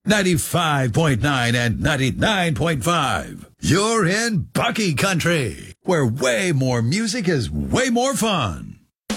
95.9 and 99.5. You're in Bucky Country, where way more music is way more fun.